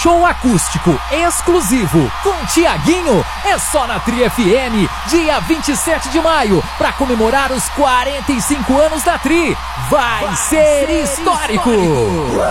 show acústico exclusivo com Tiaguinho é só na Tri FM, dia 27 de maio, para comemorar os 45 anos da Tri. Vai ser histórico!